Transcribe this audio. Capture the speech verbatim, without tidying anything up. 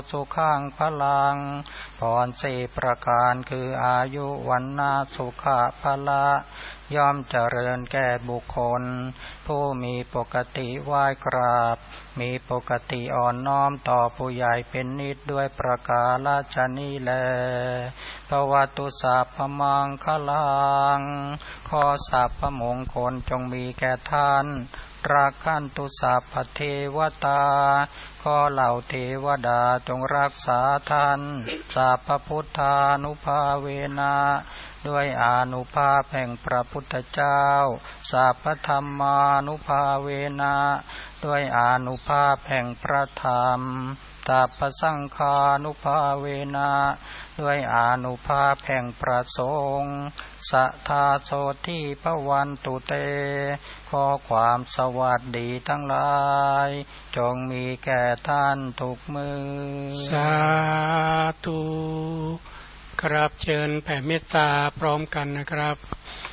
สุขังพลังพรสี่ประการคืออายุวันนาสุขะพละย่อมเจริญแก่บุคคลผู้มีปกติไหว้กราบมีปกติอ่อนน้อมต่อผู้ใหญ่เป็นนิจด้วยประกาศนี้แลภวตุสัพพมังคลังขอสัพพมงคลจงมีแก่ท่านรักขันตุสัพพเทวตาขอเหล่าเทวดาจงรักษาท่านสัพพพุทธานุภาเวนะด้วยอานุภาพแห่งพระพุทธเจ้าสัพพธรรมานุภาเวนะด้วยอานุภาพแห่งพระธรรมสัพพสังฆานุภาเวนะด้วยอานุภาพแห่งพระสงฆ์สัทธาโสทิภวันตุเตขอความสวัสดีทั้งหลายจงมีแก่ท่านทุกมือสาธุครับเชิญแผ่เมตตาพร้อมกันนะครับ